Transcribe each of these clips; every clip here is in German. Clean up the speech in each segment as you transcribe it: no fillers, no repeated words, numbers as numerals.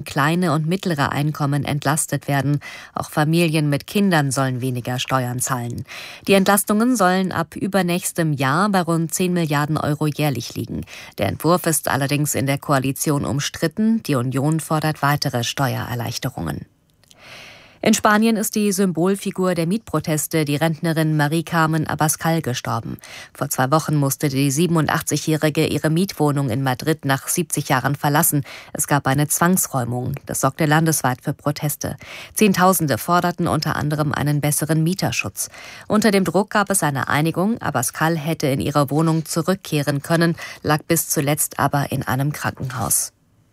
kleine und mittlere Einkommen entlastet werden. Auch Familien mit Kindern sollen weniger Steuern zahlen. Die Entlastungen sollen ab übernächstem Jahr bei rund 10 Milliarden Euro jährlich liegen. Der Entwurf ist allerdings in der Koalition umstritten. Die Union fordert weitere Steuererleichterungen. In Spanien ist die Symbolfigur der Mietproteste, die Rentnerin Marie-Carmen Abascal, gestorben. Vor 2 Wochen musste die 87-Jährige ihre Mietwohnung in Madrid nach 70 Jahren verlassen. Es gab eine Zwangsräumung. Das sorgte landesweit für Proteste. Zehntausende forderten unter anderem einen besseren Mieterschutz. Unter dem Druck gab es eine Einigung. Abascal hätte in ihre Wohnung zurückkehren können, lag bis zuletzt aber in einem Krankenhaus.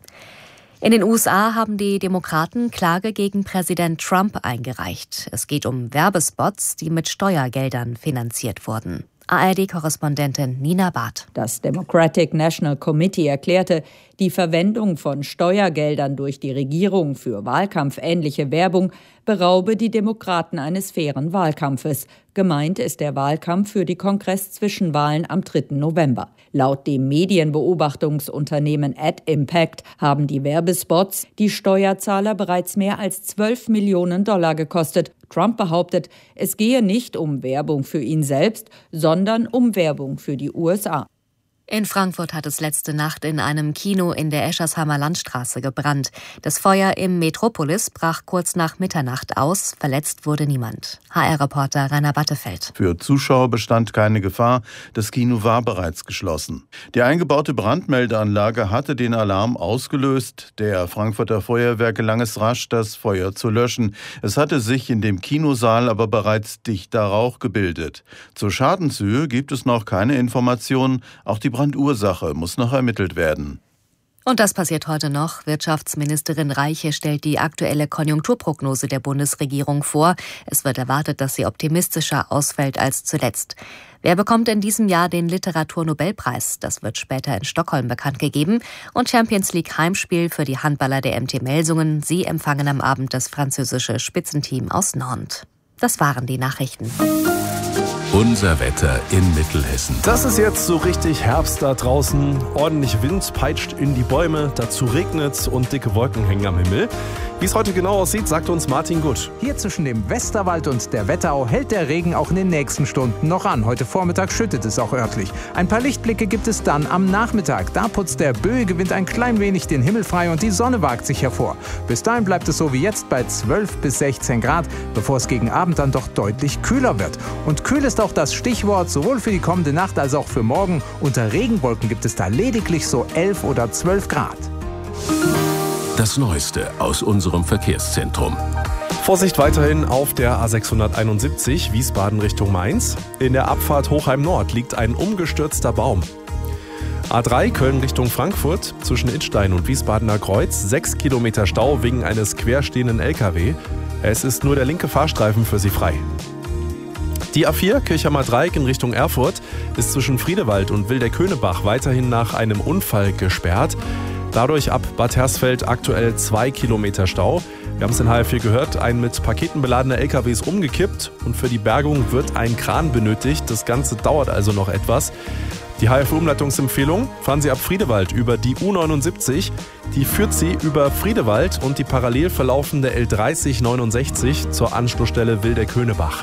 In den USA haben die Demokraten Klage gegen Präsident Trump eingereicht. Es geht um Werbespots, die mit Steuergeldern finanziert wurden. ARD-Korrespondentin Nina Barth. Das Democratic National Committee erklärte, die Verwendung von Steuergeldern durch die Regierung für wahlkampfähnliche Werbung beraube die Demokraten eines fairen Wahlkampfes. Gemeint ist der Wahlkampf für die Kongress-Zwischenwahlen am 3. November. Laut dem Medienbeobachtungsunternehmen AdImpact haben die Werbespots die Steuerzahler bereits mehr als $12 Millionen gekostet. Trump behauptet, es gehe nicht um Werbung für ihn selbst, sondern um Werbung für die USA. In Frankfurt hat es letzte Nacht in einem Kino in der Eschersheimer Landstraße gebrannt. Das Feuer im Metropolis brach kurz nach Mitternacht aus. Verletzt wurde niemand. HR-Reporter Rainer Battefeld. Für Zuschauer bestand keine Gefahr. Das Kino war bereits geschlossen. Die eingebaute Brandmeldeanlage hatte den Alarm ausgelöst. Der Frankfurter Feuerwehr gelang es rasch, das Feuer zu löschen. Es hatte sich in dem Kinosaal aber bereits dichter Rauch gebildet. Zur Schadenshöhe gibt es noch keine Informationen. Auch die Brandursache muss noch ermittelt werden. Und das passiert heute noch. Wirtschaftsministerin Reiche stellt die aktuelle Konjunkturprognose der Bundesregierung vor. Es wird erwartet, dass sie optimistischer ausfällt als zuletzt. Wer bekommt in diesem Jahr den Literaturnobelpreis? Das wird später in Stockholm bekannt gegeben. Und Champions League Heimspiel für die Handballer der MT Melsungen. Sie empfangen am Abend das französische Spitzenteam aus Nantes. Das waren die Nachrichten. Unser Wetter in Mittelhessen. Das ist jetzt so richtig Herbst da draußen. Ordentlich Wind peitscht in die Bäume, dazu regnet's und dicke Wolken hängen am Himmel. Wie es heute genau aussieht, sagt uns Martin Gutt. Hier zwischen dem Westerwald und der Wetterau hält der Regen auch in den nächsten Stunden noch an. Heute Vormittag schüttet es auch örtlich. Ein paar Lichtblicke gibt es dann am Nachmittag. Da putzt der böige Wind ein klein wenig den Himmel frei und die Sonne wagt sich hervor. Bis dahin bleibt es so wie jetzt bei 12 bis 16 Grad, bevor es gegen Abend dann doch deutlich kühler wird. Und kühl ist auch das Stichwort, sowohl für die kommende Nacht als auch für morgen. Unter Regenwolken gibt es da lediglich so 11 oder 12 Grad. Das Neueste aus unserem Verkehrszentrum. Vorsicht weiterhin auf der A671 Wiesbaden Richtung Mainz. In der Abfahrt Hochheim Nord liegt ein umgestürzter Baum. A3 Köln Richtung Frankfurt zwischen Idstein und Wiesbadener Kreuz. 6 Kilometer Stau wegen eines querstehenden LKW. Es ist nur der linke Fahrstreifen für Sie frei. Die A4 Kirchheimer Dreieck in Richtung Erfurt ist zwischen Friedewald und Wilderköhnebach weiterhin nach einem Unfall gesperrt. Dadurch ab Bad Hersfeld aktuell 2 Kilometer Stau. Wir haben es in HR4 gehört, ein mit Paketen beladener LKW ist umgekippt und für die Bergung wird ein Kran benötigt. Das Ganze dauert also noch etwas. Die HR4-Umleitungsempfehlung: fahren Sie ab Friedewald über die U79. Die führt Sie über Friedewald und die parallel verlaufende L3069 zur Anschlussstelle Wilderköhnebach.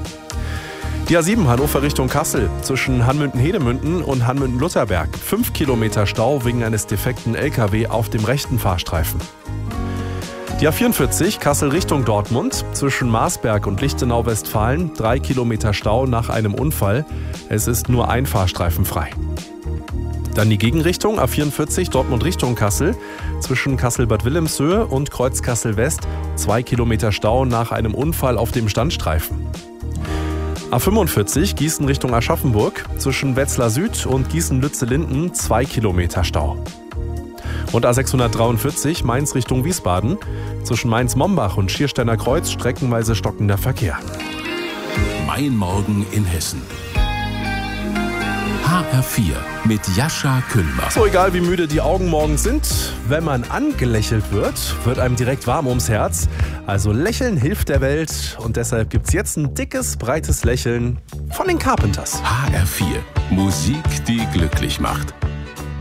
Die A7 Hannover Richtung Kassel zwischen Hanmünden-Hedemünden und Hanmünden-Lutherberg. 5 Kilometer Stau wegen eines defekten LKW auf dem rechten Fahrstreifen. Die A44 Kassel Richtung Dortmund zwischen Marsberg und Lichtenau-Westfalen. 3 Kilometer Stau nach einem Unfall. Es ist nur ein Fahrstreifen frei. Dann die Gegenrichtung A44 Dortmund Richtung Kassel zwischen Kassel-Bad Wilhelmshöhe und Kreuz-Kassel-West. 2 Kilometer Stau nach einem Unfall auf dem Standstreifen. A45 Gießen Richtung Aschaffenburg zwischen Wetzlar Süd und Gießen-Lütze-Linden 2 Kilometer Stau. Und A643 Mainz Richtung Wiesbaden zwischen Mainz-Mombach und Schiersteiner Kreuz streckenweise stockender Verkehr. Mein Morgen in Hessen. HR4 mit Jascha Kühlbach. So, egal wie müde die Augen morgens sind, wenn man angelächelt wird einem direkt warm ums Herz. Also Lächeln hilft der Welt und deshalb gibt's jetzt ein dickes, breites Lächeln von den Carpenters. HR4 Musik, die glücklich macht.